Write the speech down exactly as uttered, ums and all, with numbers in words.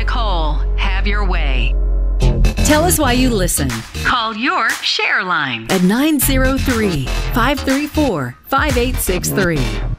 Nicole, have your way. Tell us why you listen Call your share line. at nine zero three, five three four, five eight six three.